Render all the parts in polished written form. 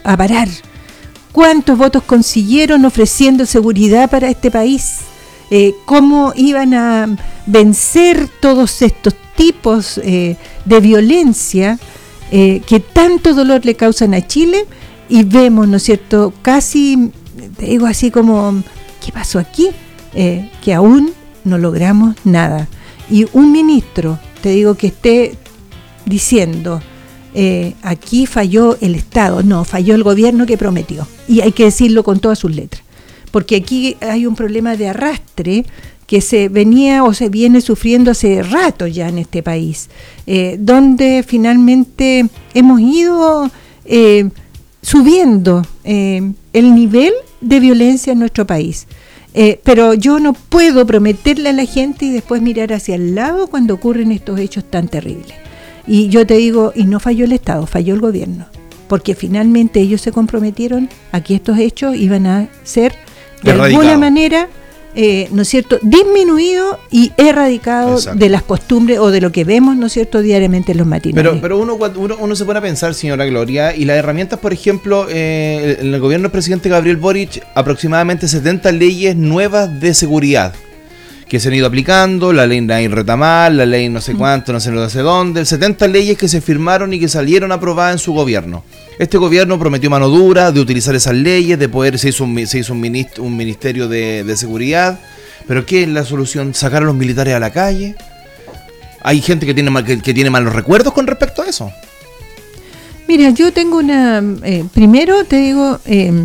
a parar. ¿Cuántos votos consiguieron ofreciendo seguridad para este país? ¿Cómo iban a vencer todos estos tipos de violencia que tanto dolor le causan a Chile? Y vemos, ¿no es cierto?, casi, te digo así como, ¿qué pasó aquí? Que aún no logramos nada. Y un ministro, te digo, que esté diciendo, aquí falló el Estado, no, falló el gobierno que prometió. Y hay que decirlo con todas sus letras. Porque aquí hay un problema de arrastre que se venía o se viene sufriendo hace rato ya en este país, donde finalmente hemos ido subiendo el nivel de violencia en nuestro país. Pero yo no puedo prometerle a la gente y después mirar hacia el lado cuando ocurren estos hechos tan terribles. Y yo te digo, y no falló el Estado, falló el gobierno, porque finalmente ellos se comprometieron a que estos hechos iban a ser de alguna manera, ¿no es cierto?, disminuido y erradicado. Exacto. De las costumbres o de lo que vemos, ¿no es cierto?, diariamente en los matinales. Pero uno se pone a pensar, señora Gloria, y las herramientas, por ejemplo, en el gobierno del presidente Gabriel Boric, aproximadamente 70 leyes nuevas de seguridad que se han ido aplicando, la ley Nair Retamal, la ley no sé cuánto, no sé dónde, 70 leyes que se firmaron y que salieron aprobadas en su gobierno. Este gobierno prometió mano dura de utilizar esas leyes, de poder, se hizo un ministerio de seguridad, pero ¿qué es la solución? ¿Sacar a los militares a la calle? Hay gente que tiene malos recuerdos con respecto a eso. Mira, yo tengo primero te digo,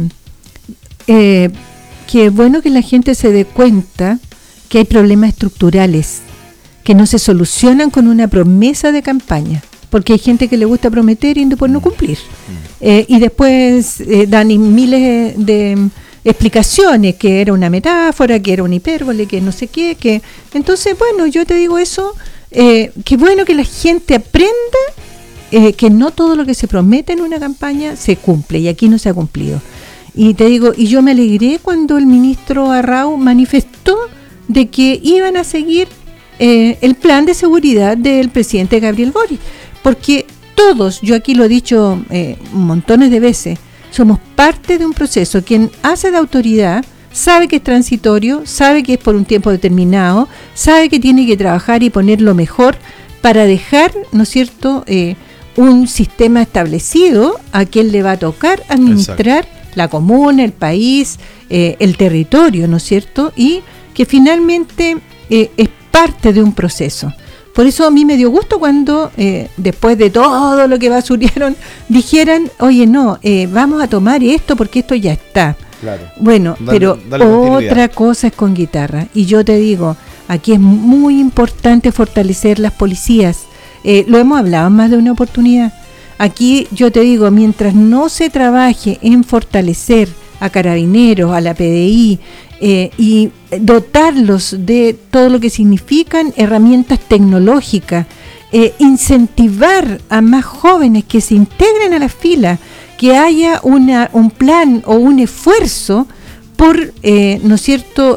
que es bueno que la gente se dé cuenta que hay problemas estructurales que no se solucionan con una promesa de campaña, porque hay gente que le gusta prometer y después no cumplir. Y después dan miles de explicaciones, que era una metáfora, que era una hipérbole, que no sé qué, que entonces, bueno, yo te digo eso, que bueno que la gente aprenda que no todo lo que se promete en una campaña se cumple, y aquí no se ha cumplido. Y te digo, y yo me alegré cuando el ministro Arrau manifestó de que iban a seguir el plan de seguridad del presidente Gabriel Boric, porque todos, yo aquí lo he dicho montones de veces, somos parte de un proceso. Quien hace de autoridad sabe que es transitorio, sabe que es por un tiempo determinado, sabe que tiene que trabajar y poner lo mejor para dejar, ¿no es cierto?, un sistema establecido a quien le va a tocar administrar. Exacto. La comuna, el país, el territorio, ¿no es cierto?, y que finalmente es parte de un proceso. Por eso a mí me dio gusto cuando, después de todo lo que basurieron, dijeran, oye, no, vamos a tomar esto porque esto ya está. Claro. Bueno, dale otra cosa es con guitarra. Y yo te digo, aquí es muy importante fortalecer las policías. Lo hemos hablado en más de una oportunidad. Aquí yo te digo, mientras no se trabaje en fortalecer a Carabineros, a la PDI, y dotarlos de todo lo que significan herramientas tecnológicas, incentivar a más jóvenes que se integren a la fila, que haya un plan o un esfuerzo por, ¿no es cierto?,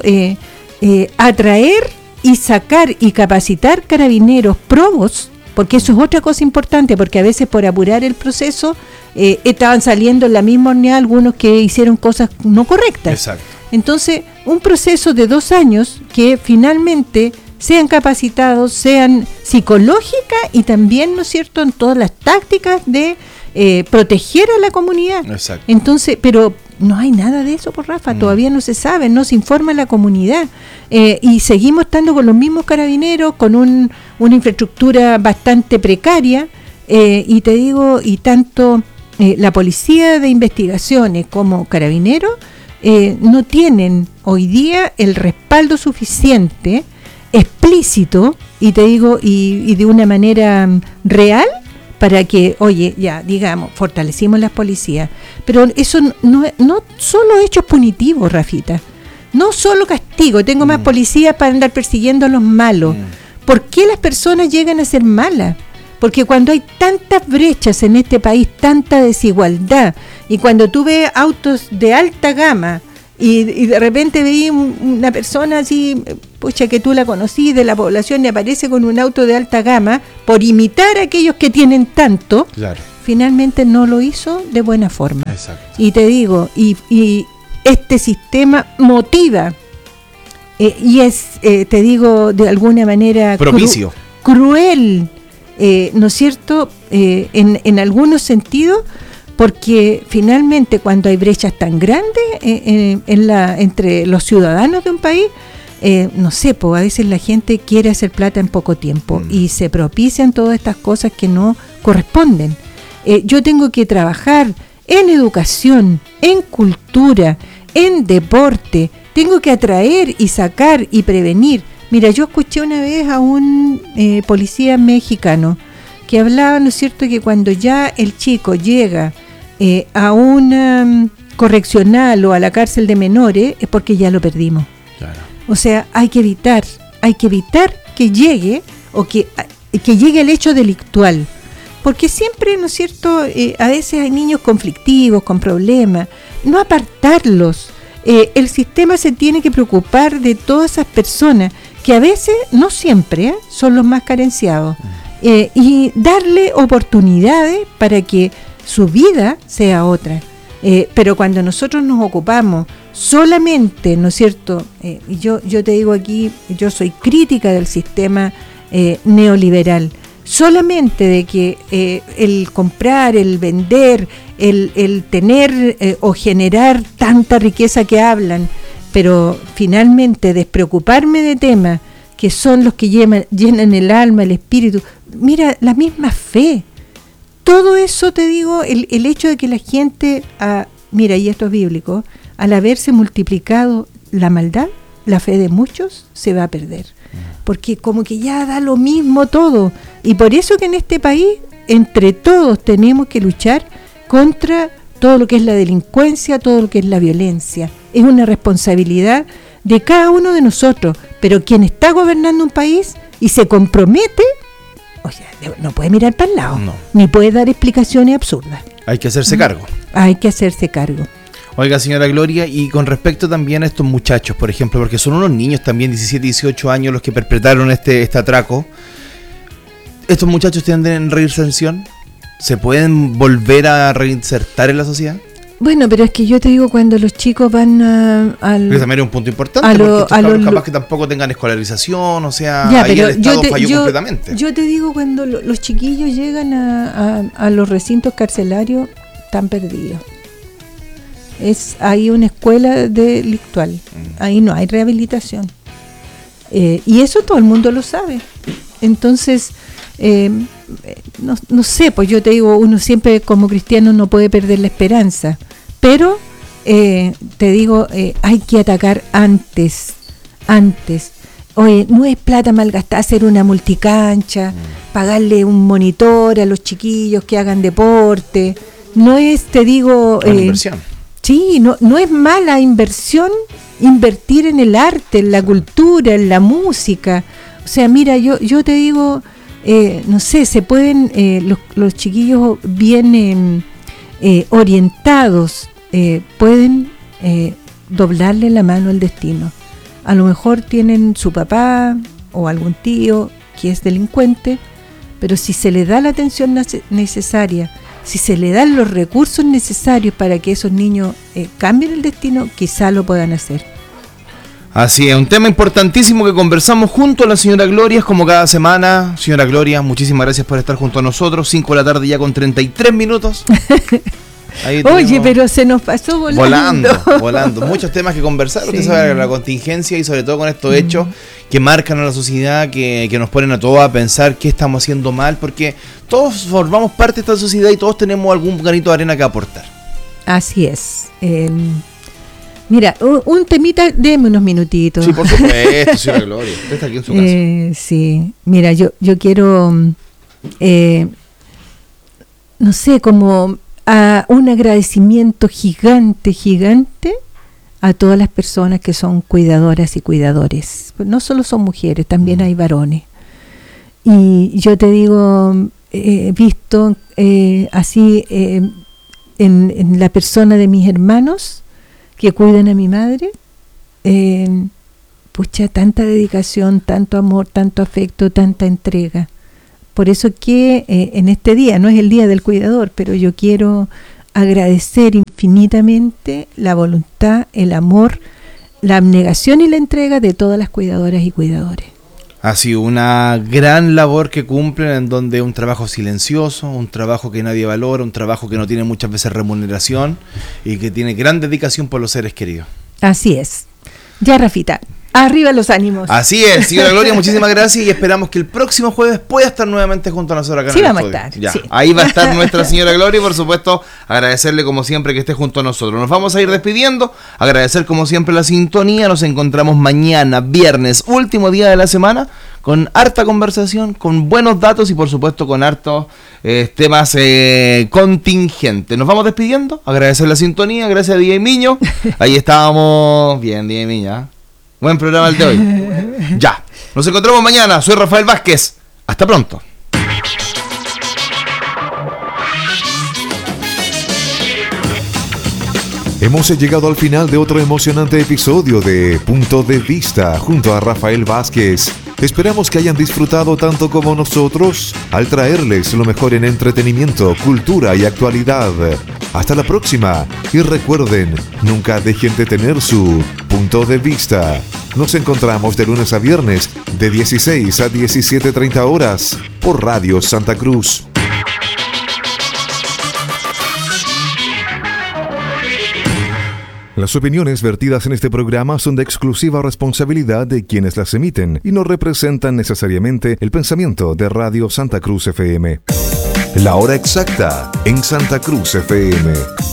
atraer y sacar y capacitar carabineros probos, porque eso es otra cosa importante, porque a veces por apurar el proceso estaban saliendo en la misma horneada algunos que hicieron cosas no correctas. Exacto. Entonces, un proceso de 2 años que finalmente sean capacitados, sean psicológicas y también, ¿no es cierto?, en todas las tácticas de proteger a la comunidad. Exacto. Entonces, pero no hay nada de eso, por Rafa, todavía no se sabe, no se informa a la comunidad, y seguimos estando con los mismos carabineros, con una infraestructura bastante precaria, y te digo, y tanto la policía de investigaciones como carabineros no tienen hoy día el respaldo suficiente, explícito, y te digo, y de una manera real, para que, oye, ya, digamos, fortalecimos las policías. Pero eso no solo hechos punitivos, Rafita. No solo castigo, tengo más policías para andar persiguiendo a los malos. ¿Por qué las personas llegan a ser malas? Porque cuando hay tantas brechas en este país, tanta desigualdad, y cuando tú ves autos de alta gama, y de repente veí una persona así, pucha, que tú la conocí de la población, y aparece con un auto de alta gama por imitar a aquellos que tienen tanto. Claro. finalmente no lo hizo de buena forma. Exacto. Y te digo, y este sistema motiva, y es, te digo, de alguna manera propicio, cruel, ¿no es cierto?, en algunos sentidos, porque finalmente cuando hay brechas tan grandes entre los ciudadanos de un país, no sé, pues a veces la gente quiere hacer plata en poco tiempo y se propician todas estas cosas que no corresponden. Yo tengo que trabajar en educación, en cultura, en deporte, tengo que atraer y sacar y prevenir. Mira, yo escuché una vez a un policía mexicano que hablaba, ¿no es cierto?, que cuando ya el chico llega a una correccional o a la cárcel de menores es porque ya lo perdimos. Claro. O sea, hay que evitar que llegue o que llegue el hecho delictual. Porque siempre, ¿no es cierto?, a veces hay niños conflictivos, con problemas, no apartarlos. El sistema se tiene que preocupar de todas esas personas que a veces, no siempre, son los más carenciados, y darle oportunidades para que su vida sea otra. Pero cuando nosotros nos ocupamos solamente, ¿no es cierto?, yo te digo aquí, yo soy crítica del sistema neoliberal, solamente de que el comprar, el vender, el tener o generar tanta riqueza que hablan, pero finalmente despreocuparme de temas que son los que llenan el alma, el espíritu. Mira, la misma fe. Todo eso, te digo, el hecho de que la gente, mira, y esto es bíblico, al haberse multiplicado la maldad, la fe de muchos se va a perder. Porque como que ya da lo mismo todo. Y por eso que en este país, entre todos, tenemos que luchar contra todo lo que es la delincuencia, todo lo que es la violencia. Es una responsabilidad de cada uno de nosotros. Pero quien está gobernando un país y se compromete, o sea, no puede mirar para el lado, ni puede dar explicaciones absurdas. Hay que hacerse cargo. Hay que hacerse cargo. Oiga, señora Gloria, y con respecto también a estos muchachos, por ejemplo, porque son unos niños también, 17, 18 años, los que perpetraron este atraco. ¿Estos muchachos tienen reinserción? ¿Se pueden volver a reinsertar en la sociedad? Bueno, pero es que yo te digo, cuando los chicos van Porque también es un punto importante, porque estos cabros capaz que tampoco tengan escolarización, o sea, ya, ahí el Estado falló completamente. Yo te digo, cuando los chiquillos llegan a los recintos carcelarios, están perdidos. Hay una escuela delictual, ahí no hay rehabilitación. Y eso todo el mundo lo sabe. Entonces, no sé, pues yo te digo, uno siempre como cristiano no puede perder la esperanza, pero te digo, hay que atacar antes. Oye, no es plata malgastada hacer una multicancha, pagarle un monitor a los chiquillos que hagan deporte, no es, te digo, inversión. Sí, no es mala inversión invertir en el arte, en la cultura, en la música. O sea, mira, yo te digo, no sé, se pueden, los chiquillos bien orientados, pueden doblarle la mano al destino. A lo mejor tienen su papá o algún tío que es delincuente, pero si se le da la atención necesaria, si se le dan los recursos necesarios para que esos niños cambien el destino, quizá lo puedan hacer. Así es, un tema importantísimo que conversamos junto a la señora Gloria, es como cada semana. Señora Gloria, muchísimas gracias por estar junto a nosotros. 5 de la tarde ya con 33 minutos. Oye, pero se nos pasó volando. Muchos temas que conversar. Sí. Usted sabe la contingencia y sobre todo con estos hechos que marcan a la sociedad, que nos ponen a todos a pensar qué estamos haciendo mal, porque todos formamos parte de esta sociedad y todos tenemos algún granito de arena que aportar. Así es. Mira, un temita, déme unos minutitos. Sí, por supuesto, señora Gloria. Usted está aquí en su casa. Sí, mira, yo quiero, no sé, como un agradecimiento gigante a todas las personas que son cuidadoras y cuidadores. No solo son mujeres, también hay varones. Y yo te digo, he visto así en la persona de mis hermanos que cuidan a mi madre, pucha, tanta dedicación, tanto amor, tanto afecto, tanta entrega, Por eso que en este día, no es el Día del Cuidador, pero yo quiero agradecer infinitamente la voluntad, el amor, la abnegación y la entrega de todas las cuidadoras y cuidadores. Ha sido una gran labor que cumplen, en donde un trabajo silencioso, un trabajo que nadie valora, un trabajo que no tiene muchas veces remuneración y que tiene gran dedicación por los seres queridos. Así es. Ya, Rafita, arriba los ánimos. Así es, señora Gloria, muchísimas gracias y esperamos que el próximo jueves pueda estar nuevamente junto a nosotros acá en el estudio. Sí, vamos a estar. Ya, sí. Ahí va a estar nuestra señora Gloria y por supuesto agradecerle como siempre que esté junto a nosotros. Nos vamos a ir despidiendo, agradecer como siempre la sintonía, nos encontramos mañana, viernes, último día de la semana, con harta conversación, con buenos datos y por supuesto con hartos temas contingentes. Nos vamos despidiendo, agradecer la sintonía, gracias a DJ Miño. Ahí estábamos bien, DJ Miño, ¿eh? Buen programa el de hoy. Ya, nos encontramos mañana. Soy Rafael Vázquez. Hasta pronto. Hemos llegado al final de otro emocionante episodio de Punto de Vista junto a Rafael Vázquez. Esperamos que hayan disfrutado tanto como nosotros al traerles lo mejor en entretenimiento, cultura y actualidad. Hasta la próxima y recuerden, nunca dejen de tener su punto de vista. Nos encontramos de lunes a viernes de 16 a 17:30 horas por Radio Santa Cruz. Las opiniones vertidas en este programa son de exclusiva responsabilidad de quienes las emiten y no representan necesariamente el pensamiento de Radio Santa Cruz FM. La hora exacta en Santa Cruz FM.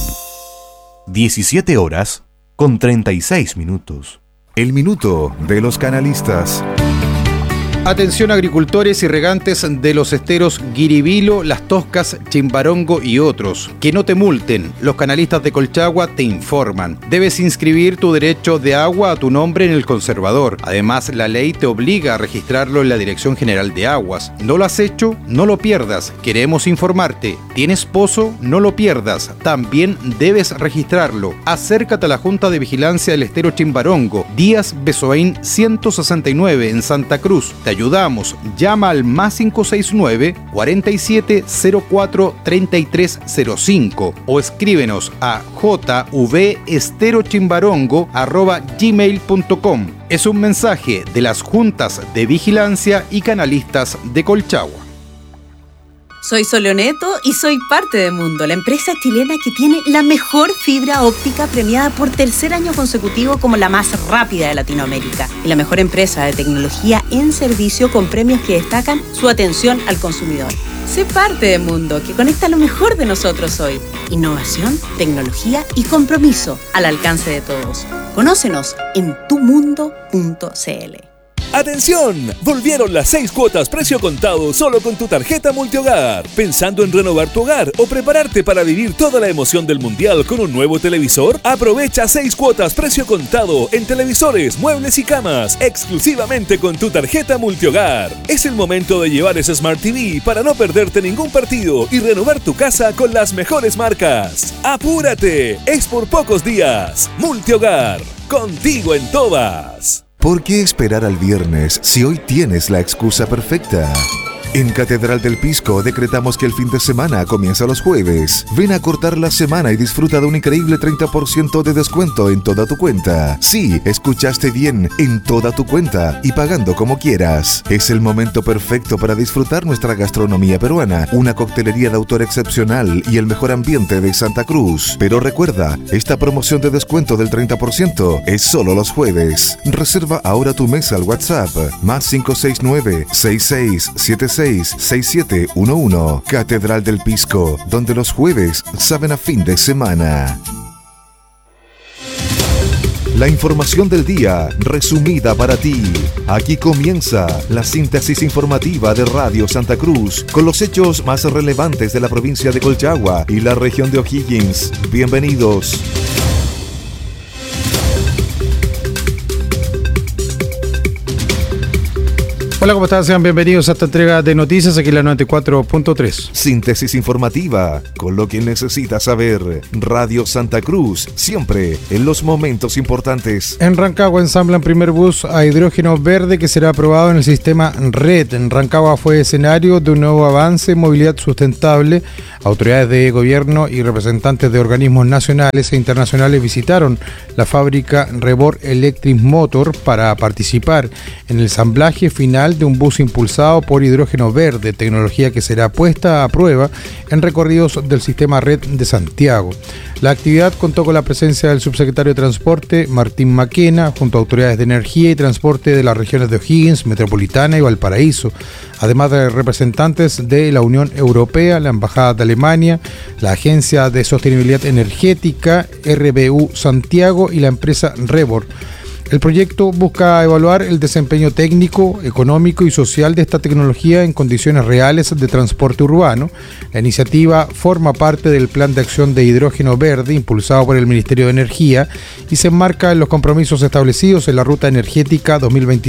17 horas con 36 minutos. El minuto de los canalistas. Atención agricultores y regantes de los esteros Guiribilo, Las Toscas, Chimbarongo y otros. Que no te multen, los canalistas de Colchagua te informan. Debes inscribir tu derecho de agua a tu nombre en el conservador. Además, la ley te obliga a registrarlo en la Dirección General de Aguas. ¿No lo has hecho? No lo pierdas. Queremos informarte. ¿Tienes pozo? No lo pierdas. También debes registrarlo. Acércate a la Junta de Vigilancia del Estero Chimbarongo, Díaz Besoaín 169 en Santa Cruz. Te ayudamos. Llama al más 569 4704-3305 o escríbenos a jvesterochimbarongo@gmail.com. Es un mensaje de las Juntas de Vigilancia y Canalistas de Colchagua. Soy Soleoneto y soy parte de Mundo, la empresa chilena que tiene la mejor fibra óptica premiada por tercer año consecutivo como la más rápida de Latinoamérica y la mejor empresa de tecnología en servicio con premios que destacan su atención al consumidor. Sé parte de Mundo, que conecta lo mejor de nosotros hoy. Innovación, tecnología y compromiso al alcance de todos. Conócenos en tumundo.cl. ¡Atención! Volvieron las 6 cuotas precio contado solo con tu tarjeta Multihogar. ¿Pensando en renovar tu hogar o prepararte para vivir toda la emoción del Mundial con un nuevo televisor? Aprovecha 6 cuotas precio contado en televisores, muebles y camas, exclusivamente con tu tarjeta Multihogar. Es el momento de llevar ese Smart TV para no perderte ningún partido y renovar tu casa con las mejores marcas. ¡Apúrate! Es por pocos días. Multihogar, contigo en todas. ¿Por qué esperar al viernes si hoy tienes la excusa perfecta? En Catedral del Pisco decretamos que el fin de semana comienza los jueves. Ven a cortar la semana y disfruta de un increíble 30% de descuento en toda tu cuenta. Sí, escuchaste bien, en toda tu cuenta y pagando como quieras. Es el momento perfecto para disfrutar nuestra gastronomía peruana, una coctelería de autor excepcional y el mejor ambiente de Santa Cruz. Pero recuerda, esta promoción de descuento del 30% es solo los jueves. Reserva ahora tu mesa al WhatsApp más 569-6676-6711. Catedral del Pisco, donde los jueves saben a fin de semana. La información del día, resumida para ti. Aquí comienza la síntesis informativa de Radio Santa Cruz, con los hechos más relevantes de la provincia de Colchagua y la región de O'Higgins. Bienvenidos. Hola, ¿cómo están? Sean bienvenidos a esta entrega de noticias aquí en la 94.3. Síntesis informativa, con lo que necesitas saber. Radio Santa Cruz, siempre en los momentos importantes. En Rancagua ensamblan primer bus a hidrógeno verde que será aprobado en el sistema RED. En Rancagua fue escenario de un nuevo avance en movilidad sustentable. Autoridades de gobierno y representantes de organismos nacionales e internacionales visitaron la fábrica Rebor Electric Motor para participar en el ensamblaje final de un bus impulsado por hidrógeno verde, tecnología que será puesta a prueba en recorridos del sistema RED de Santiago. La actividad contó con la presencia del subsecretario de Transporte, Martín Maquena, junto a autoridades de energía y transporte de las regiones de O'Higgins, Metropolitana y Valparaíso, además de representantes de la Unión Europea, la Embajada de Alemania, la Agencia de Sostenibilidad Energética, RBU Santiago y la empresa Rebor. El proyecto busca evaluar el desempeño técnico, económico y social de esta tecnología en condiciones reales de transporte urbano. La iniciativa forma parte del Plan de Acción de Hidrógeno Verde impulsado por el Ministerio de Energía y se enmarca en los compromisos establecidos en la Ruta Energética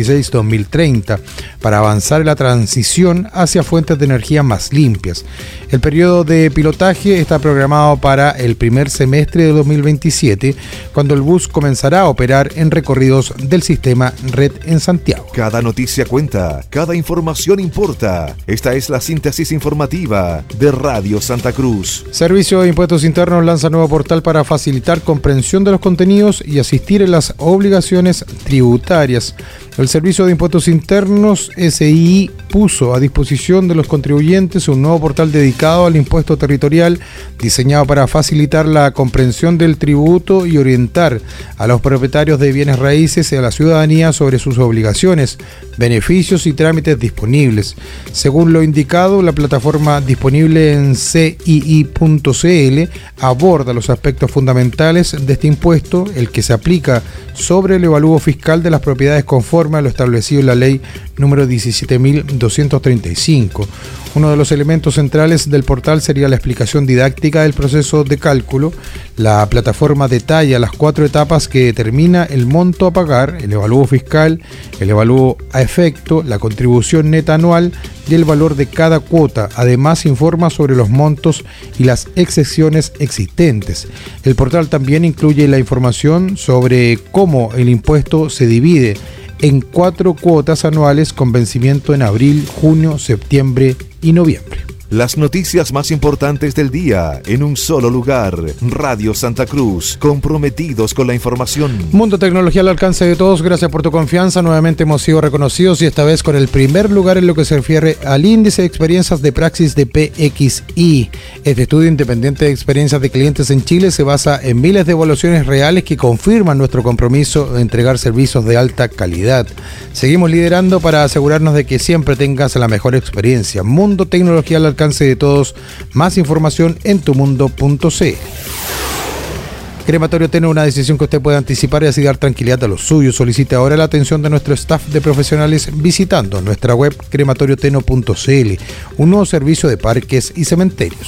2026-2030 para avanzar en la transición hacia fuentes de energía más limpias. El periodo de pilotaje está programado para el primer semestre de 2027, cuando el bus comenzará a operar en recorridos del sistema RED en Santiago. Cada noticia cuenta, cada información importa. Esta es la síntesis informativa de Radio Santa Cruz. Servicio de Impuestos Internos lanza nuevo portal para facilitar comprensión de los contenidos y asistir en las obligaciones tributarias. El Servicio de Impuestos Internos, SII, puso a disposición de los contribuyentes un nuevo portal dedicado al impuesto territorial, diseñado para facilitar la comprensión del tributo y orientar a los propietarios de bienes raíces y a la ciudadanía sobre sus obligaciones, beneficios y trámites disponibles. Según lo indicado, la plataforma disponible en CII.cl aborda los aspectos fundamentales de este impuesto, el que se aplica sobre el evalúo fiscal de las propiedades conforme a lo establecido en la ley número 17.235. Uno de los elementos centrales del portal sería la explicación didáctica del proceso de cálculo. La plataforma detalla las 4 etapas que determina el monto a pagar, el evalúo fiscal, el evalúo a efecto, la contribución neta anual y el valor de cada cuota. Además, informa sobre los montos y las excepciones existentes. El portal también incluye la información sobre cómo el impuesto se divide en 4 cuotas anuales con vencimiento en abril, junio, septiembre y noviembre. Las noticias más importantes del día en un solo lugar. Radio Santa Cruz, comprometidos con la información. Mundo Tecnología al alcance de todos, gracias por tu confianza. Nuevamente hemos sido reconocidos y esta vez con el primer lugar en lo que se refiere al índice de experiencias de praxis de PXI. Este estudio independiente de experiencias de clientes en Chile se basa en miles de evaluaciones reales que confirman nuestro compromiso de entregar servicios de alta calidad. Seguimos liderando para asegurarnos de que siempre tengas la mejor experiencia. Mundo Tecnología al alcance de todos. Más información en tumundo.cl. Crematorio Teno, una decisión que usted puede anticipar y así dar tranquilidad a los suyos. Solicite ahora la atención de nuestro staff de profesionales visitando nuestra web crematorioteno.cl, un nuevo servicio de parques y cementerios.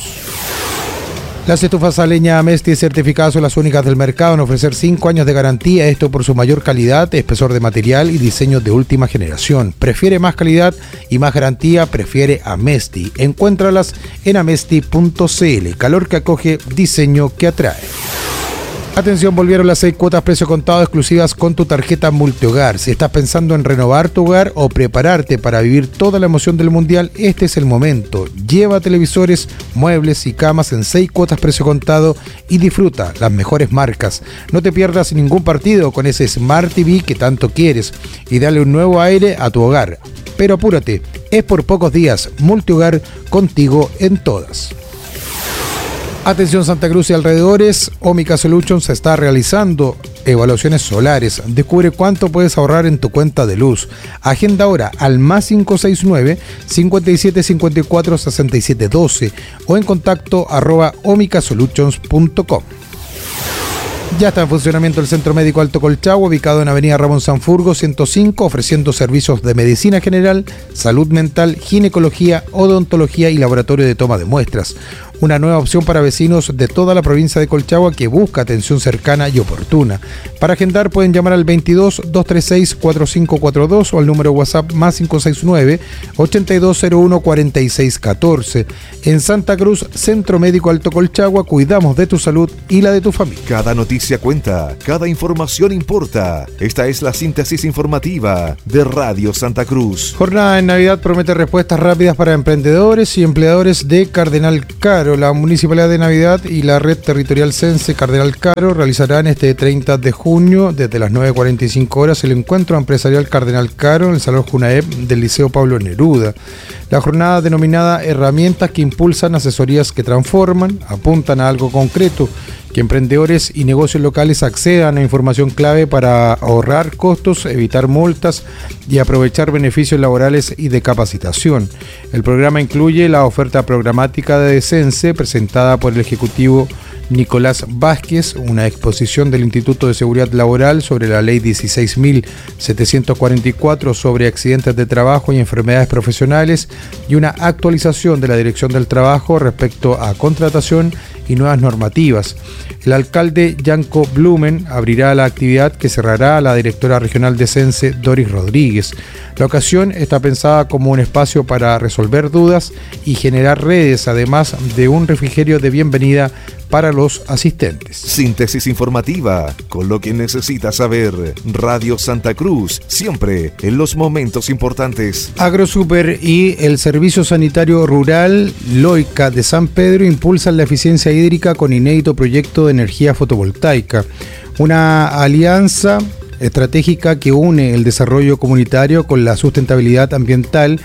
Las estufas a leña Amesti certificadas son las únicas del mercado en ofrecer 5 años de garantía, esto por su mayor calidad, espesor de material y diseño de última generación. Prefiere más calidad y más garantía, prefiere Amesti. Encuéntralas en amesti.cl. Calor que acoge, diseño que atrae. Atención, volvieron las 6 cuotas precio contado exclusivas con tu tarjeta Multihogar. Si estás pensando en renovar tu hogar o prepararte para vivir toda la emoción del mundial, este es el momento. Lleva televisores, muebles y camas en 6 cuotas precio contado y disfruta las mejores marcas. No te pierdas ningún partido con ese Smart TV que tanto quieres y dale un nuevo aire a tu hogar. Pero apúrate, es por pocos días. Multihogar, contigo en todas. Atención Santa Cruz y alrededores, Omica Solutions está realizando evaluaciones solares. Descubre cuánto puedes ahorrar en tu cuenta de luz. Agenda ahora al más 569-5754-6712 o en contacto @omicasolutions.com. Ya está en funcionamiento el Centro Médico Alto Colchagua, ubicado en Avenida Ramón Sanfurgo 105, ofreciendo servicios de medicina general, salud mental, ginecología, odontología y laboratorio de toma de muestras. una nueva opción para vecinos de toda la provincia de Colchagua que busca atención cercana y oportuna. Para agendar pueden llamar al 22-236-4542 o al número WhatsApp más 569-8201-4614. En Santa Cruz, Centro Médico Alto Colchagua, cuidamos de tu salud y la de tu familia. Cada noticia cuenta, cada información importa. Esta es la síntesis informativa de Radio Santa Cruz. Jornada en Navidad promete respuestas rápidas para emprendedores y empleadores de Cardenal Caro. La Municipalidad de Navidad y la Red Territorial Sense Cardenal Caro realizarán este 30 de junio desde las 9:45 horas el encuentro empresarial Cardenal Caro en el Salón Junaep del Liceo Pablo Neruda. La jornada denominada Herramientas que impulsan asesorías que transforman, apuntan a algo concreto, que emprendedores y negocios locales accedan a información clave para ahorrar costos, evitar multas y aprovechar beneficios laborales y de capacitación. El programa incluye la oferta programática de Sense presentada por el Ejecutivo Nicolás Vázquez, una exposición del Instituto de Seguridad Laboral sobre la Ley 16.744 sobre accidentes de trabajo y enfermedades profesionales y una actualización de la Dirección del Trabajo respecto a contratación y nuevas normativas. El alcalde Yanko Blumen abrirá la actividad que cerrará la directora regional de Sense, Doris Rodríguez. La ocasión está pensada como un espacio para resolver dudas y generar redes, además de un refrigerio de bienvenida para los asistentes. Síntesis informativa, con lo que necesitas saber. Radio Santa Cruz, siempre en los momentos importantes. AgroSuper y el Servicio Sanitario Rural Loica de San Pedro impulsan la eficiencia hídrica con inédito proyecto de energía fotovoltaica. Una alianza estratégica que une el desarrollo comunitario con la sustentabilidad ambiental.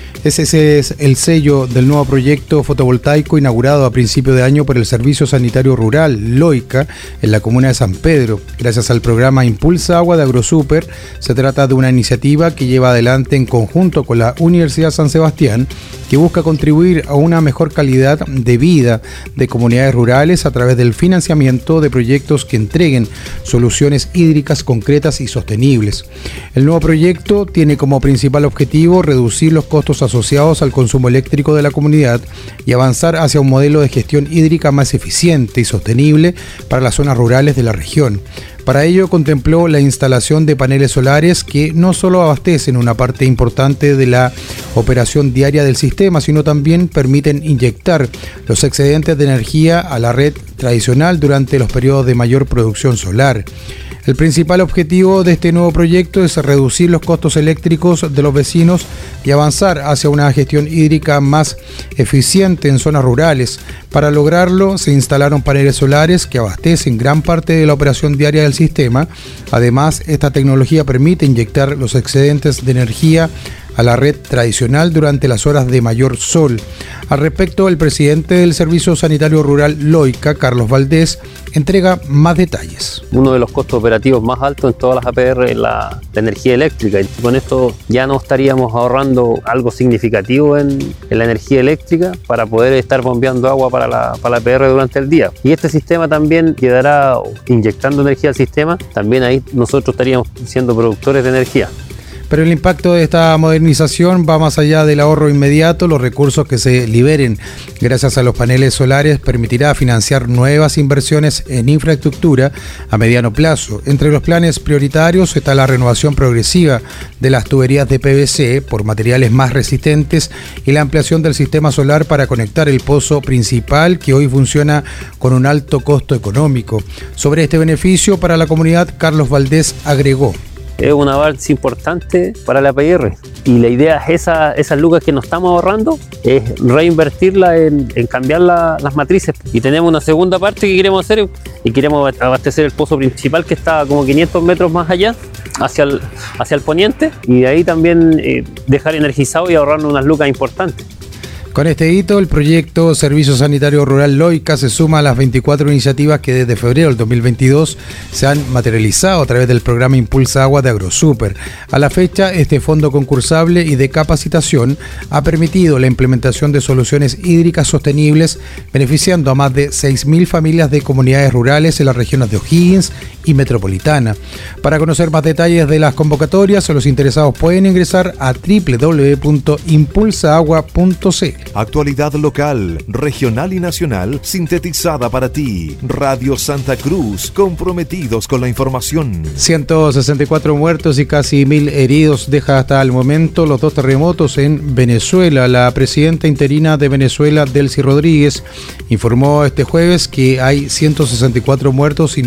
Ese es el sello del nuevo proyecto fotovoltaico inaugurado a principio de año por el Servicio Sanitario Rural Loica en la comuna de San Pedro. Gracias al programa Impulsa Agua de AgroSuper, se trata de una iniciativa que lleva adelante en conjunto con la Universidad San Sebastián, que busca contribuir a una mejor calidad de vida de comunidades rurales a través del financiamiento de proyectos que entreguen soluciones hídricas concretas y sostenibles. El nuevo proyecto tiene como principal objetivo reducir los costos asociados al consumo eléctrico de la comunidad y avanzar hacia un modelo de gestión hídrica más eficiente y sostenible para las zonas rurales de la región. Para ello contempló la instalación de paneles solares que no solo abastecen una parte importante de la operación diaria del sistema, sino también permiten inyectar los excedentes de energía a la red tradicional durante los periodos de mayor producción solar. El principal objetivo de este nuevo proyecto es reducir los costos eléctricos de los vecinos y avanzar hacia una gestión hídrica más eficiente en zonas rurales. Para lograrlo, se instalaron paneles solares que abastecen gran parte de la operación diaria del sistema. Además, esta tecnología permite inyectar los excedentes de energía a la red tradicional durante las horas de mayor sol. Al respecto, el presidente del Servicio Sanitario Rural Loica, Carlos Valdés, entrega más detalles. Uno de los costos operativos más altos en todas las APR es la energía eléctrica, y con esto ya no estaríamos ahorrando algo significativo en la energía eléctrica para poder estar bombeando agua para la APR durante el día. Y este sistema también quedará inyectando energía al sistema, también ahí nosotros estaríamos siendo productores de energía. Pero el impacto de esta modernización va más allá del ahorro inmediato. Los recursos que se liberen gracias a los paneles solares permitirá financiar nuevas inversiones en infraestructura a mediano plazo. Entre los planes prioritarios está la renovación progresiva de las tuberías de PVC por materiales más resistentes y la ampliación del sistema solar para conectar el pozo principal, que hoy funciona con un alto costo económico. Sobre este beneficio para la comunidad, Carlos Valdés agregó: es un avance importante para la APR y la idea es esas lucas que nos estamos ahorrando, es reinvertirla en cambiar las matrices. Y tenemos una segunda parte que queremos hacer y queremos abastecer el pozo principal que está como 500 metros más allá, hacia el poniente, y de ahí también dejar energizado y ahorrarnos unas lucas importantes. Con este hito, el proyecto Servicio Sanitario Rural Loica se suma a las 24 iniciativas que desde febrero del 2022 se han materializado a través del programa Impulsa Agua de AgroSuper. A la fecha, este fondo concursable y de capacitación ha permitido la implementación de soluciones hídricas sostenibles, beneficiando a más de 6.000 familias de comunidades rurales en las regiones de O'Higgins y Metropolitana. Para conocer más detalles de las convocatorias, los interesados pueden ingresar a www.impulsaagua.cl. Actualidad local, regional y nacional sintetizada para ti. Radio Santa Cruz, comprometidos con la información. 164 muertos y casi 1.000 heridos deja hasta el momento los 2 terremotos en Venezuela. La presidenta interina de Venezuela, Delcy Rodríguez, informó este jueves que hay 164 muertos y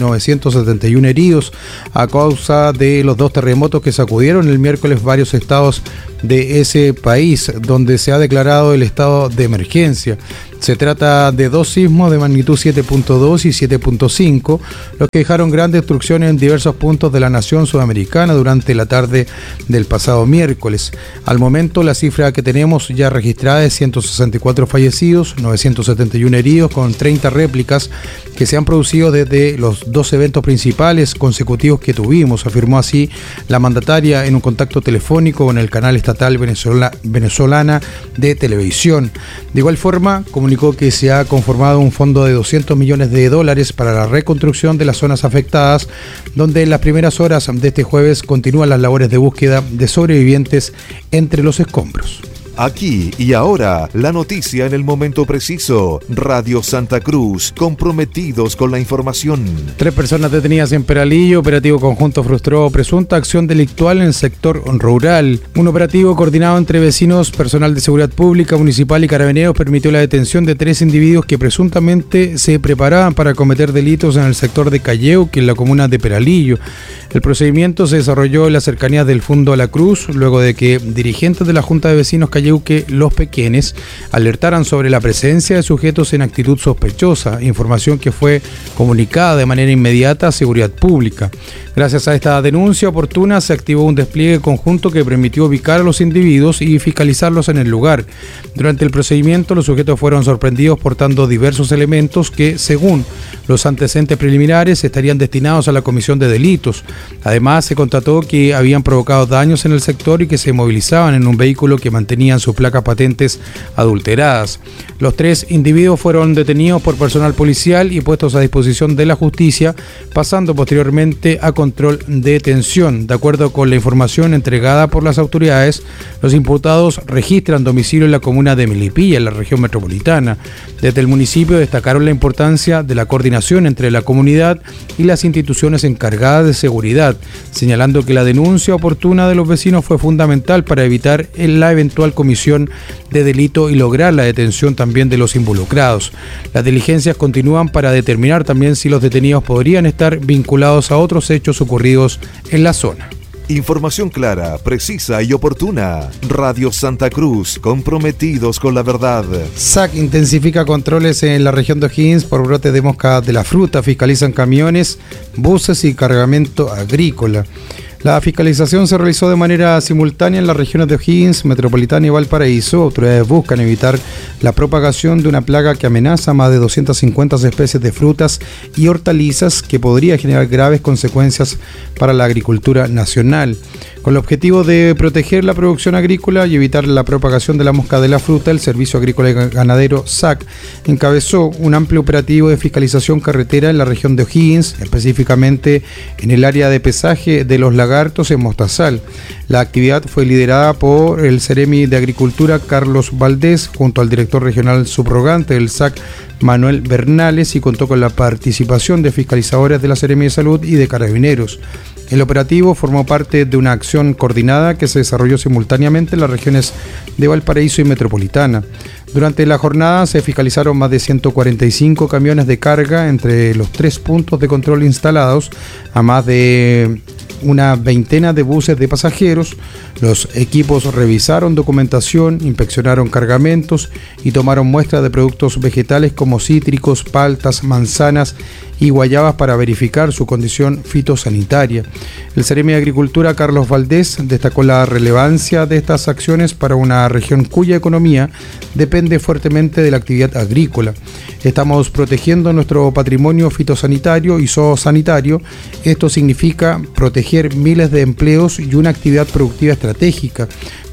971 heridos a causa de los 2 terremotos que sacudieron el miércoles varios estados de ese país, donde se ha declarado el estado de emergencia. Se trata de 2 sismos de magnitud 7.2 y 7.5, los que dejaron gran destrucción en diversos puntos de la nación sudamericana durante la tarde del pasado miércoles. Al momento, la cifra que tenemos ya registrada es 164 fallecidos, 971 heridos, con 30 réplicas que se han producido desde los 2 eventos principales consecutivos que tuvimos, afirmó así la mandataria en un contacto telefónico con el canal estatal venezolana de televisión. De igual forma, comunicó que se ha conformado un fondo de $200 millones para la reconstrucción de las zonas afectadas, donde en las primeras horas de este jueves continúan las labores de búsqueda de sobrevivientes entre los escombros. Aquí y ahora, la noticia en el momento preciso. Radio Santa Cruz, comprometidos con la información. 3 personas detenidas en Peralillo. Operativo conjunto frustró presunta acción delictual en el sector rural. Un operativo coordinado entre vecinos, personal de seguridad pública, municipal y carabineros permitió la detención de 3 individuos que presuntamente se preparaban para cometer delitos en el sector de Calleuque, en la comuna de Peralillo. El procedimiento se desarrolló en las cercanías del Fundo a la Cruz, luego de que dirigentes de la Junta de Vecinos Calleuque, Los Pequenes, alertaran sobre la presencia de sujetos en actitud sospechosa, información que fue comunicada de manera inmediata a Seguridad Pública. Gracias a esta denuncia oportuna se activó un despliegue conjunto que permitió ubicar a los individuos y fiscalizarlos en el lugar. Durante el procedimiento, los sujetos fueron sorprendidos portando diversos elementos que, según los antecedentes preliminares, estarían destinados a la comisión de delitos. Además, se constató que habían provocado daños en el sector y que se movilizaban en un vehículo que mantenían sus placas patentes adulteradas. Los 3 individuos fueron detenidos por personal policial y puestos a disposición de la justicia, pasando posteriormente a control de detención. De acuerdo con la información entregada por las autoridades, los imputados registran domicilio en la comuna de Melipilla, en la región metropolitana. Desde el municipio destacaron la importancia de la coordinación entre la comunidad y las instituciones encargadas de seguridad, señalando que la denuncia oportuna de los vecinos fue fundamental para evitar la eventual comisión de delito y lograr la detención también de los involucrados. Las diligencias continúan para determinar también si los detenidos podrían estar vinculados a otros hechos ocurridos en la zona. Información clara, precisa y oportuna. Radio Santa Cruz, comprometidos con la verdad. SAC intensifica controles en la región de O'Higgins por brote de mosca de la fruta. Fiscalizan camiones, buses y cargamento agrícola. La fiscalización se realizó de manera simultánea en las regiones de O'Higgins, Metropolitana y Valparaíso. Autoridades buscan evitar la propagación de una plaga que amenaza más de 250 especies de frutas y hortalizas que podría generar graves consecuencias para la agricultura nacional. Con el objetivo de proteger la producción agrícola y evitar la propagación de la mosca de la fruta, el Servicio Agrícola y Ganadero SAC encabezó un amplio operativo de fiscalización carretera en la región de O'Higgins, específicamente en el área de pesaje de los lagartos en Mostazal. La actividad fue liderada por el Seremi de Agricultura, Carlos Valdés, junto al director regional subrogante del SAC, Manuel Bernales, y contó con la participación de fiscalizadores de la Seremi de Salud y de Carabineros. El operativo formó parte de una acción coordinada que se desarrolló simultáneamente en las regiones de Valparaíso y Metropolitana. Durante la jornada se fiscalizaron más de 145 camiones de carga entre los 3 puntos de control instalados, a más de una veintena de buses de pasajeros. Los equipos revisaron documentación, inspeccionaron cargamentos y tomaron muestras de productos vegetales como cítricos, paltas, manzanas y guayabas para verificar su condición fitosanitaria. El Seremi de Agricultura, Carlos Valdés, destacó la relevancia de estas acciones para una región cuya economía depende fuertemente de la actividad agrícola. Estamos protegiendo nuestro patrimonio fitosanitario y zoosanitario. Esto significa proteger miles de empleos y una actividad productiva estratégica.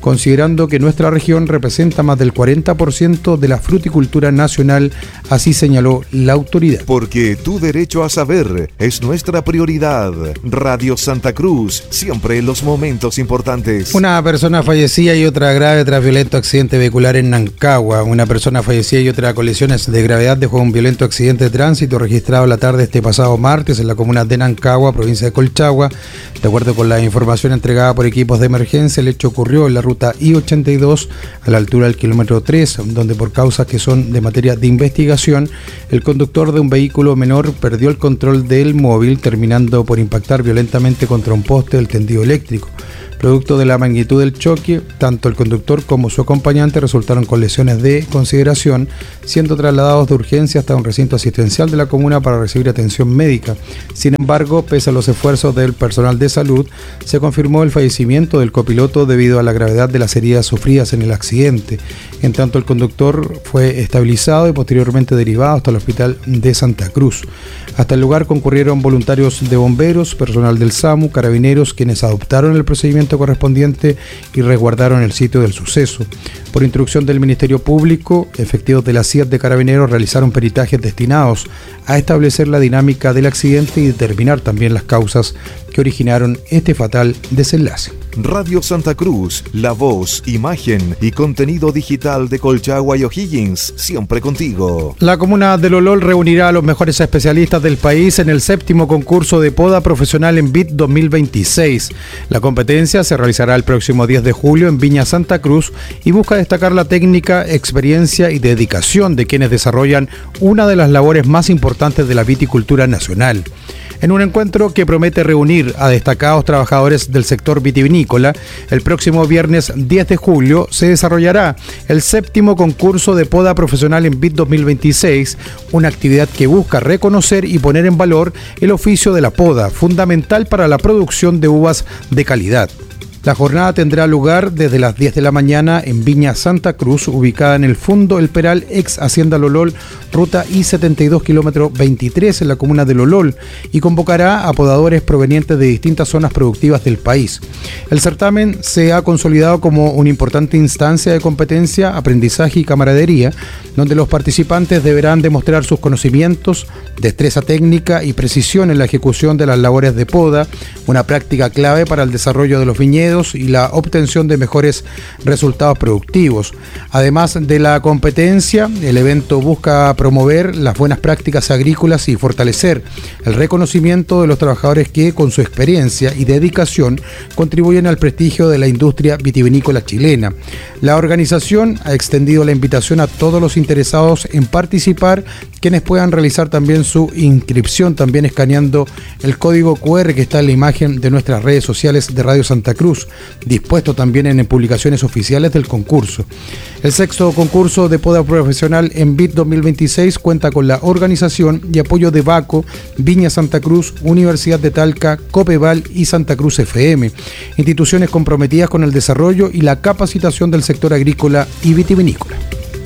considerando que nuestra región representa más del 40% de la fruticultura nacional, así señaló la autoridad. Porque tu derecho a saber es nuestra prioridad. Radio Santa Cruz, siempre en los momentos importantes. Una persona fallecida y otra grave tras violento accidente vehicular en Nancagua. Una persona fallecida y otra con lesiones de gravedad dejó un violento accidente de tránsito registrado la tarde este pasado martes en la comuna de Nancagua, provincia de Colchagua. De acuerdo con la información entregada por equipos de emergencia, el hecho ocurrió en la ruta I-82 a la altura del kilómetro 3, donde por causas que son de materia de investigación, el conductor de un vehículo menor perdió el control del móvil, terminando por impactar violentamente contra un poste del tendido eléctrico. Producto de la magnitud del choque, tanto el conductor como su acompañante resultaron con lesiones de consideración, siendo trasladados de urgencia hasta un recinto asistencial de la comuna para recibir atención médica. Sin embargo, pese a los esfuerzos del personal de salud, se confirmó el fallecimiento del copiloto debido a la gravedad de las heridas sufridas en el accidente. En tanto, el conductor fue estabilizado y posteriormente derivado hasta el hospital de Santa Cruz. Hasta el lugar concurrieron voluntarios de bomberos, personal del SAMU, carabineros, quienes adoptaron el procedimiento correspondiente y resguardaron el sitio del suceso. Por instrucción del Ministerio Público, efectivos de la CIAT de Carabineros realizaron peritajes destinados a establecer la dinámica del accidente y determinar también las causas que originaron este fatal desenlace. Radio Santa Cruz, la voz, imagen y contenido digital de Colchagua y O'Higgins, siempre contigo. La comuna de Lolol reunirá a los mejores especialistas del país en el 7º concurso de poda profesional en BIT 2026. La competencia se realizará el próximo 10 de julio en Viña Santa Cruz y busca destacar la técnica, experiencia y dedicación de quienes desarrollan una de las labores más importantes de la viticultura nacional. En un encuentro que promete reunir a destacados trabajadores del sector vitivinícola, el próximo viernes 10 de julio se desarrollará el 7º concurso de poda profesional en BIT 2026, una actividad que busca reconocer y poner en valor el oficio de la poda, fundamental para la producción de uvas de calidad. La jornada tendrá lugar desde las 10 de la mañana en Viña Santa Cruz, ubicada en el Fundo El Peral, ex Hacienda Lolol, ruta I-72, kilómetro 23, en la comuna de Lolol, y convocará a podadores provenientes de distintas zonas productivas del país. El certamen se ha consolidado como una importante instancia de competencia, aprendizaje y camaradería, donde los participantes deberán demostrar sus conocimientos, destreza técnica y precisión en la ejecución de las labores de poda, una práctica clave para el desarrollo de los viñedos y la obtención de mejores resultados productivos. Además de la competencia, el evento busca promover las buenas prácticas agrícolas y fortalecer el reconocimiento de los trabajadores que, con su experiencia y dedicación, contribuyen al prestigio de la industria vitivinícola chilena. La organización ha extendido la invitación a todos los interesados en participar, quienes puedan realizar también su inscripción, también escaneando el código QR que está en la imagen de nuestras redes sociales de Radio Santa Cruz, dispuesto también en publicaciones oficiales del concurso. El 6º concurso de poda profesional en BIT 2026 cuenta con la organización y apoyo de Baco, Viña Santa Cruz, Universidad de Talca, Copeval y Santa Cruz FM, instituciones comprometidas con el desarrollo y la capacitación del sector agrícola y vitivinícola.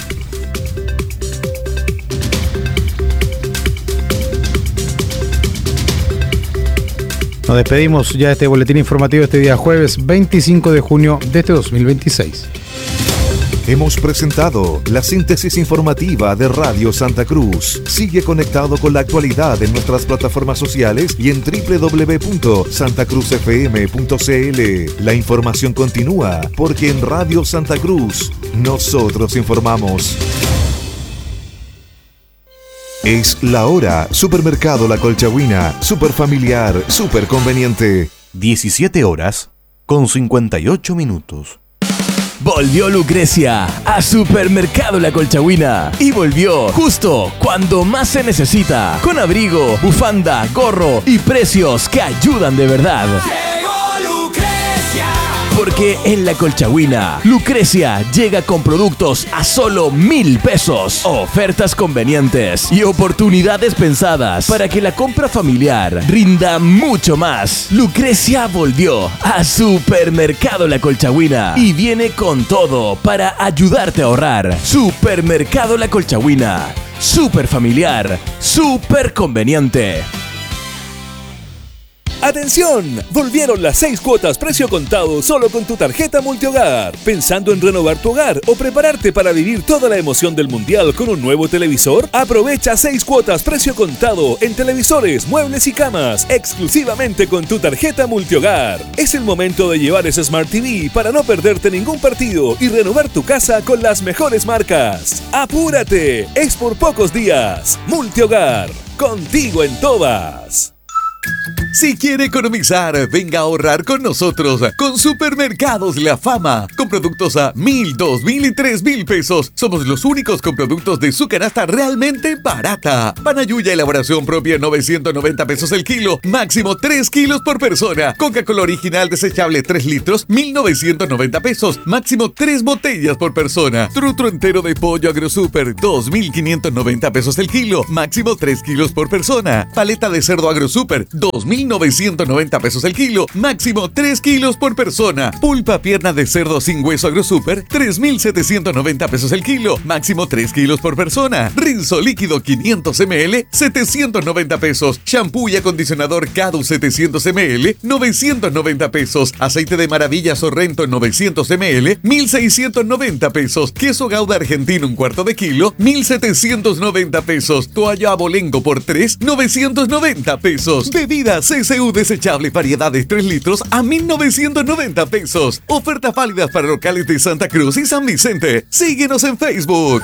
Nos despedimos ya de este boletín informativo este día jueves 25 de junio de este 2026. Hemos presentado la síntesis informativa de Radio Santa Cruz. Sigue conectado con la actualidad en nuestras plataformas sociales y en www.santacruzfm.cl. La información continúa porque en Radio Santa Cruz nosotros informamos. Es la hora. Supermercado La Colchagüina. Super familiar, super conveniente. 17 horas con 58 minutos. Volvió Lucrecia a Supermercado La Colchagüina y volvió justo cuando más se necesita, con abrigo, bufanda, gorro y precios que ayudan de verdad. Porque en La Colchagüina, Lucrecia llega con productos a solo 1,000 pesos. Ofertas convenientes y oportunidades pensadas para que la compra familiar rinda mucho más. Lucrecia volvió a Supermercado La Colchagüina y viene con todo para ayudarte a ahorrar. Supermercado La Colchagüina. Super familiar, super conveniente. ¡Atención! Volvieron las 6 cuotas precio contado solo con tu tarjeta multihogar. ¿Pensando en renovar tu hogar o prepararte para vivir toda la emoción del mundial con un nuevo televisor? Aprovecha 6 cuotas precio contado en televisores, muebles y camas, exclusivamente con tu tarjeta multihogar. Es el momento de llevar ese Smart TV para no perderte ningún partido y renovar tu casa con las mejores marcas. ¡Apúrate! Es por pocos días. Multihogar, contigo en todas. Si quiere economizar, venga a ahorrar con nosotros con Supermercados La Fama. Con productos a 1,000, 2,000 y 3,000 pesos. Somos los únicos con productos de su canasta realmente barata. Panayuya elaboración propia, 990 pesos el kilo. Máximo 3 kilos por persona. Coca-Cola original desechable 3 litros, 1,990 pesos. Máximo 3 botellas por persona. Trutro entero de pollo AgroSuper, 2,590 pesos el kilo. Máximo 3 kilos por persona. Paleta de cerdo AgroSuper, 2,990 pesos el kilo, máximo 3 kilos por persona. Pulpa pierna de cerdo sin hueso AgroSuper, 3,790 pesos el kilo, máximo 3 kilos por persona. Rinzo líquido 500 ml, 790 pesos. Shampoo y acondicionador Cadu 700 ml, 990 pesos. Aceite de maravilla Sorrento 900 ml, 1,690 pesos. Queso Gouda argentino 1/4 de kilo, 1,790 pesos. Toalla Abolengo por 3, 990 pesos. Bebida CCU desechable variedades 3 litros a 1,990 pesos. Ofertas válidas para locales de Santa Cruz y San Vicente. Síguenos en Facebook.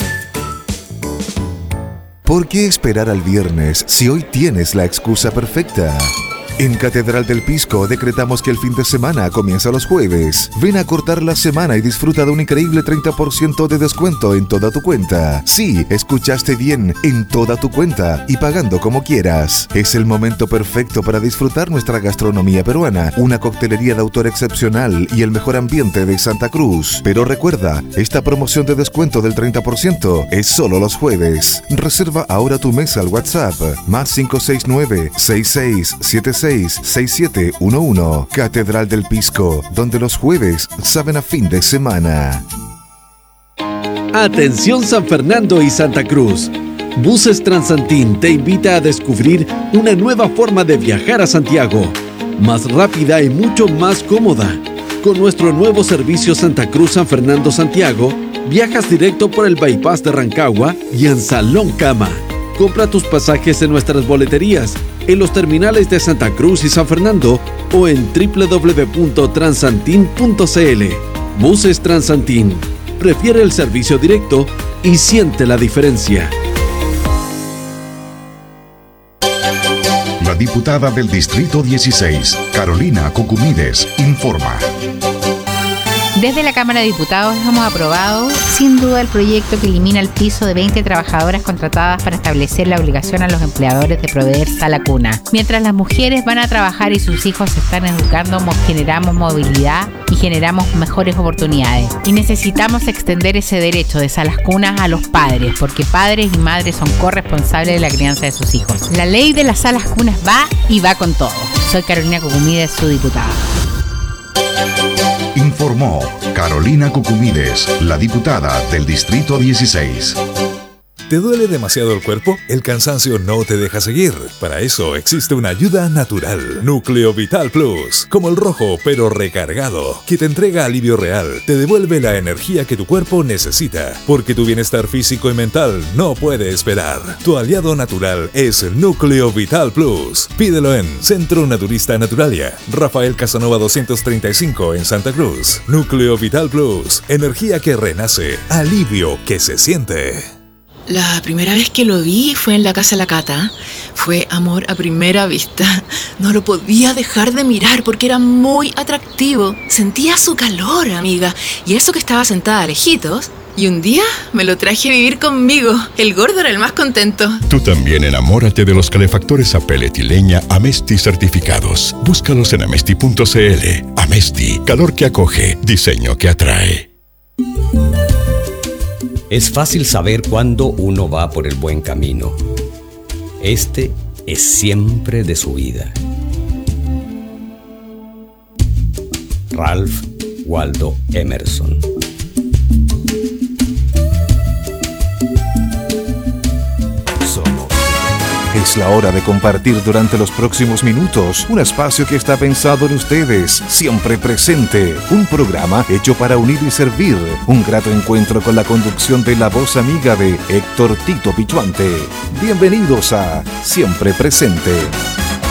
¿Por qué esperar al viernes si hoy tienes la excusa perfecta? En Catedral del Pisco decretamos que el fin de semana comienza los jueves. Ven a cortar la semana y disfruta de un increíble 30% de descuento en toda tu cuenta. Sí, escuchaste bien, en toda tu cuenta y pagando como quieras. Es el momento perfecto para disfrutar nuestra gastronomía peruana, una coctelería de autor excepcional y el mejor ambiente de Santa Cruz. Pero recuerda, esta promoción de descuento del 30% es solo los jueves. Reserva ahora tu mesa al WhatsApp +569 6676 6711. Catedral del Pisco, donde los jueves saben a fin de semana. Atención San Fernando y Santa Cruz. Buses Transantín te invita a descubrir una nueva forma de viajar a Santiago, más rápida y mucho más cómoda. Con nuestro nuevo servicio Santa Cruz San Fernando Santiago, viajas directo por el bypass de Rancagua y en Salón Cama. Compra tus pasajes en nuestras boleterías, en los terminales de Santa Cruz y San Fernando o en www.transantin.cl. Buses Transantin. Prefiere el servicio directo y siente la diferencia. La diputada del Distrito 16, Carolina Cucumides, informa. Desde la Cámara de Diputados hemos aprobado, sin duda, el proyecto que elimina el piso de 20 trabajadoras contratadas para establecer la obligación a los empleadores de proveer sala cuna. Mientras las mujeres van a trabajar y sus hijos se están educando, generamos movilidad y generamos mejores oportunidades. Y necesitamos extender ese derecho de salas cunas a los padres, porque padres y madres son corresponsables de la crianza de sus hijos. La ley de las salas cunas va y va con todo. Soy Carolina Cucumides, su diputada. Informó Carolina Cucumides, la diputada del Distrito 16. ¿Te duele demasiado el cuerpo? El cansancio no te deja seguir. Para eso existe una ayuda natural. Núcleo Vital Plus, como el rojo pero recargado, que te entrega alivio real, te devuelve la energía que tu cuerpo necesita, porque tu bienestar físico y mental no puede esperar. Tu aliado natural es el Núcleo Vital Plus. Pídelo en Centro Naturista Naturalia, Rafael Casanova 235 en Santa Cruz. Núcleo Vital Plus, energía que renace, alivio que se siente. La primera vez que lo vi fue en la casa de la Cata. Fue amor a primera vista. No lo podía dejar de mirar porque era muy atractivo. Sentía su calor, amiga. Y eso que estaba sentada lejitos. Y un día me lo traje a vivir conmigo. El gordo era el más contento. Tú también enamórate de los calefactores a pellet y leña Amesti certificados. Búscalos en amesti.cl. Amesti, calor que acoge, diseño que atrae. Es fácil saber cuándo uno va por el buen camino. Este es siempre de su vida. Ralph Waldo Emerson. Es la hora de compartir durante los próximos minutos un espacio que está pensado en ustedes, siempre presente. Un programa hecho para unir y servir. Un grato encuentro con la conducción de la voz amiga de Héctor Tito Pichuante. Bienvenidos a Siempre Presente.